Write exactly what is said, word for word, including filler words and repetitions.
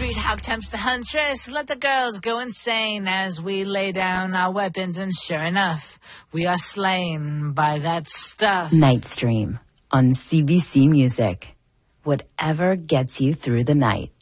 Street hawk tempts the huntress. Let the girls go insane as we lay down our weapons, and sure enough, we are slain by that stuff. Nightstream on C B C Music. Whatever gets you through the night.